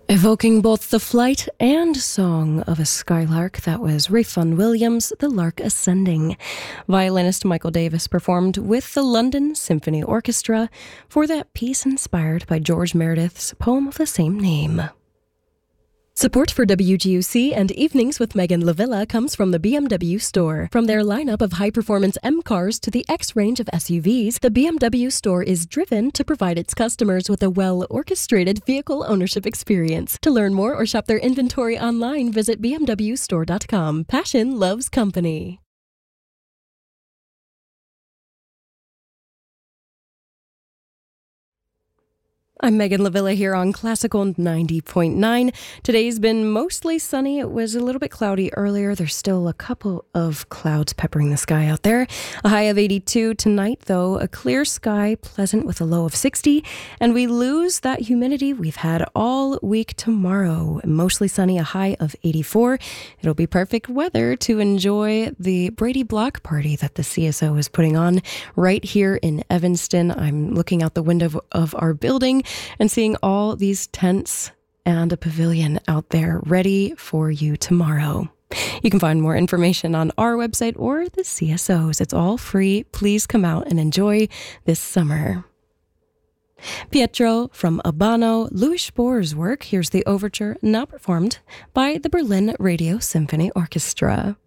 Evoking both the flight and song of a skylark, that was Rayfun Williams, The Lark Ascending. Violinist Michael Davis performed with the London Symphony Orchestra for that piece inspired by George Meredith's poem of the same name. Support for WGUC and Evenings with Megan Lavilla comes from the BMW Store. From their lineup of high-performance M cars to the X range of SUVs, the BMW Store is driven to provide its customers with a well-orchestrated vehicle ownership experience. To learn more or shop their inventory online, visit bmwstore.com. Passion loves company. I'm Megan Lavilla here on Classical 90.9. Today's been mostly sunny. It was a little bit cloudy earlier. There's still a couple of clouds peppering the sky out there. A high of 82 tonight, though. A clear sky, pleasant with a low of 60. And we lose that humidity we've had all week tomorrow. Mostly sunny, a high of 84. It'll be perfect weather to enjoy the Brady Block Party that the CSO is putting on right here in Evanston. I'm looking out the window of our building and seeing all these tents and a pavilion out there ready for you tomorrow. You can find more information on our website or the CSO's. It's all free. Please come out and enjoy this summer. Pietro from Abano, Louis Spohr's work. Here's the overture, now performed by the Berlin Radio Symphony Orchestra.